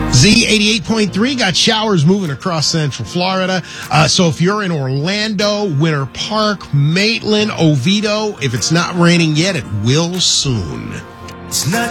Z88.3 got showers moving across Central Florida. So if you're in Orlando, Winter Park, Maitland, Oviedo, if it's not raining yet, it will soon. It's not